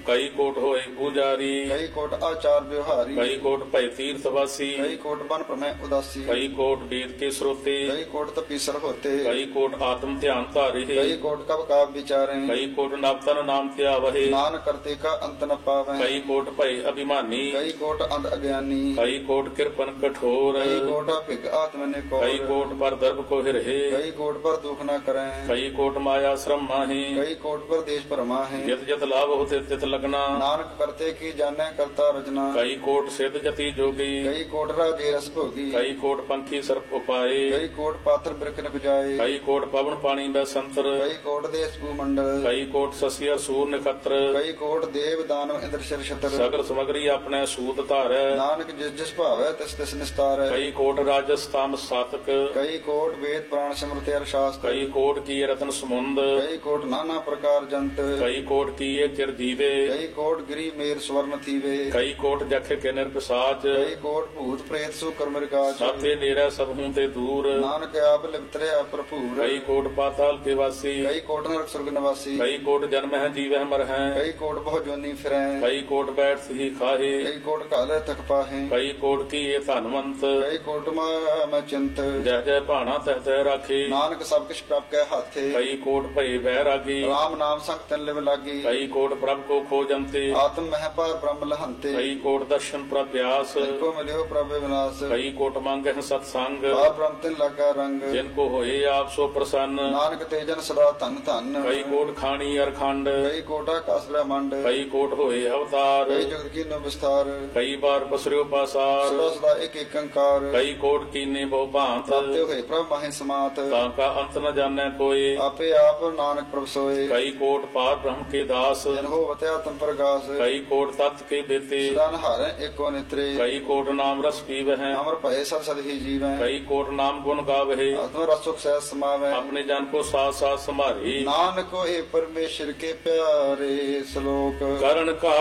ਕਈ ਕੋਟ ਹੋਏ ਪੂਜਾਰੀ ਕਈ ਕੋਟ ਆਚਾਰ ਵਿਵਹਾਰੀ ਕਈ ਕੋਟ ਭੈ ਤੀਰਥ ਵਾਸੀ ਕਈ ਕੋਟ ਬਨ ਪ੍ਰਮੈ ਉਦਾਸੀ ਕਈ ਕੋਟ ਵੇਦ ਕੇ ਸਰੋਤੇ ਕਈ ਕੋਟ ਤਪੀਸਰ ਹੋਤੇ ਕਈ ਕੋਟ ਆਤਮ ਧਿਆਨ ਧਾਰੇ ਕਈ ਕੋਟ ਕਬ ਕਾਬ ਵਿਚਾਰੇ ਕਈ ਕੋਟ ਨਵਤਨ ਨਾਮ ਧਿਆਵਹਿ ਨਾਨਕ ਕਰਤੇ ਕਾ ਅੰਤ ਨ ਪਾਵੈ ਕਈ ਕੋਟ ਭੈ ਅਭਿਮਾਨੀ ਕਈ ਕੋਟ ਅੰਧ ਅਗਿਆਨੀ ਕਈ ਕੋਟ ਕਿਰਪਨ ਕਠੋਰ ਕਈ ਕੋਟ ਭਿਗ ਆਤਮ ਨੇ ਕੋ ਕਈ ਕੋਟ ਪਰ ਦਰਬ ਕੋ ਹਿਰਹਿ ਕਈ ਕੋਟ ਪਰ ਦੁਖ ਨ ਕਰੈ ਕਈ ਕੋਟ ਮਾਇਆ ਸ਼ਰਮ ਮਾਹੀ ਕਈ ਕੋਟ ਪਰ ਦੇਸ਼ ਭਰਮਾ ਹੈ ਜਿਤ ਜਿਤ ਲਾਭ ਹੋਤੇ ਤਿਤ ਲਗਨਾ ਨਾਨਕ ਕਰਤੇ ਕੀ ਜਾਣੈ ਕਰਤਾ ਰਚਨਾ ਕਈ ਕੋਟ ਸਿੱਧ ਜਤੀ ਜੋਗੀ ਕਈ ਕੋਟ ਰਾਜੇ ਰਸ ਭੋਗੀ ਕਈ ਕੋਟ ਪੰਖੀ ਸਰਪ ਉਪਾਏ ਕਈ ਕੋਟ ਪਾਤਰ ਬਿਰਖ ਨ ਬੁਝਾਏ ਕਈ ਕੋਟ ਪਵਨ ਪਾਣੀ ਬੈ ਸੰਤਰ ਕਈ ਕੋਟ ਦੇਸ ਭੂ ਮੰਡਲ ਕਈ ਕੋਟ ਸਸਿਆ ਸੂਰ ਨਖਤਰ ਕਈ ਕੋਟ ਦੇਵ ਦਾਨਵ ਇੰਦਰ ਸ਼ਰ ਛਤਰ ਸਗਲ ਸਮਗਰੀ ਆਪਣੇ ਸੂਤ ਧਾਰੈ ਨਾਨਕ ਜਿਸ ਜਿਸ ਭਾਵੈ ਤਿਸ ਤਿਸ ਨਿਸਤਾਰੈ ਕਈ ਕੋਟ ਰਾਜਸਥਾਨ ਸਾਤਕ ਕਈ ਕੋਟ ਵੇਦ ਪ੍ਰਾਣ ਸਿਮਰਤਿ ਅਰ ਸ਼ਾਸਤਰ ਕਈ ਕੋਟ ਕੀ ਰਤਨ ਸਮੁੰਦ ਕਈ ਕੋਟ ਨਾਨਾ ਪ੍ਰਕਾਰ ਜੰਤ ਕਈ ਕੋਟ ਕੀਏ ਚਿਰ ਜੀਵੇ ਕਈ ਕੋਟ ਗਿਰੀ ਮੇਰ ਸਵਰਨ ਥੀਵੇ ਕਈ ਕੋਟ ਜਖ ਕੇ ਨਿਰਪਸਾਚ ਕਈ ਕੋਟ ਭੂਤ ਪ੍ਰੇਤ ਸੂ ਕਰਮ ਰਿਕਾਜ ਸਾਥੇ ਨੇਰਾ ਸਭ ਹੂੰ ਤੇ ਦੂਰ ਨਾਨਕ ਆਪ ਲਿਵਤਰਿਆ ਭਰਪੂਰ ਕਈ ਕੋਟ ਪਾਤਾਲ ਕੇ ਵਾਸੀ ਕਈ ਕੋਟ ਨਰਕ ਸੁਰਗ ਨਿਵਾਸੀ ਕਈ ਕੋਟ ਜਨਮ ਹੈ ਜੀਵਹਿ ਮਰ ਹੈ ਕਈ ਕੋਟ ਬਹੁ ਜੋਨੀ ਫਿਰੈ ਕਈ ਕੋਟ ਬੈਠ ਸਹੀ ਖਾਹੇ ਕਈ ਕੋਟ ਕਾਲੇ ਤਕ ਪਾਹੇ ਕਈ ਕੋਟ ਕੀਏ ਧਨਵੰਤ ਕਈ ਕੋਟ ਮੈਂ ਚਿੰਤ ਜਹ ਜਹ ਭਾਣਾ ਤਹ ਤਹ ਰਾਖੇ ਨਾਨਕ ਸਭ ਕਿਛ ਪ੍ਰਭ ਕੈ ਹਾਥੇ ਕਈ ਕੋਟ ਭਏ ਬੈਰਾਗੀ ਰਾਮ ਨਾਮ ਸੰਗ ਲਿਵ ਲਾਗੀ ਕਈ ਕੋਟ ਪ੍ਰਭ ਕੋ ਖੋਜੰਤੇ ਆਤਮ ਮਹਿ ਪਾਰ ਬ੍ਰਹਮ ਲਹੰਤੇ ਕਈ ਕੋਟ ਦਰਸ਼ਨ ਪ੍ਰਭਿਆਸ ਕੋ ਮਿਲਿਓ ਪ੍ਰਭ ਵਿਨਾਸ਼ ਕਈ ਕੋਟ ਮੰਗਹਿ ਸਤ ਸੰਗ ਪਾਰ ਬ੍ਰਹਮ ਤਿਨ ਲਾਗਾ ਰੰਗ ਜਿਨ ਕੋ ਹੋਏ ਆਪ ਸੋ ਪ੍ਰਸੰਨ ਨਾਨਕ ਤੇ ਜਨ ਸਦਾ ਧਨ ਧਨ ਕਈ ਕੋਟ ਖਾਣੀ ਅਰਖੰਡ ਕਈ ਕੋਟਾ ਕਾਸ ਬ੍ਰਹਮੰਡ ਕਈ ਕੋਟ ਹੋਏ ਅਵਤਾਰ ਕਈ ਜਗਤ ਕੀ ਨੋ ਵਿਸਥਾਰ ਕਈ ਬਾਰ ਪਸਰਿਓ ਪਾਸਾਰ ਸਦਾ ਸਦਾ ਇੱਕ ਇੱਕ ਅੰਕਾਰ ਕਈ ਕੋਟ ਕੀਨੇ ਬਹੁ ਭਾਂਤ ਤਾਤੇ ਹੋਏ ਪ੍ਰਭ ਮਾਹਿ ਸਮਾਤ ਤਾਂ ਕਾ ਅੰਤ ਨ ਜਾਣੈ ਕੋਏ ਆਪੇ ਆਪ ਨਾਨਕ ਪ੍ਰਭ ਸੋਏ ਕਈ ਕੋਟ ਪਾਰ ਬ੍ਰਹਮ ਕੇ ਦਾਸ ਜਨ ਹੋ ਵਤਿਆ ਤਮ ਪ੍ਰਗਾਸ ਕਈ ਕੋਟ ਤਤ ਕੇ ਬੇਤੇ ਸਦਾ ਨਹਾਰੈ ਏਕੋ ਨਿਤਰੇ ਕਈ ਕੋਟ ਨਾਮ ਰਸ ਪੀਵਹਿ ਅਮਰ ਭਏ ਸਦ ਸਦ ਹੀ ਜੀਵੈ ਕਈ ਕੋਟ ਨਾਮ ਗੁਣ ਗਾਵਹਿ ਆਤਮ ਰਸੁਖ ਸਹਿ ਸਮਾਵੈ ਆਪਣੇ ਜਨ ਕੋ ਸਾਥ ਸਾਥ ਸੰਭਾਰੀ ਨਾਨਕ ਹੋਏ ਪਰਮੇਸ਼ਰ ਕੇ ਪਿਆਰੇ ਸ਼ਲੋਕ ਕਰਨ ਕਾ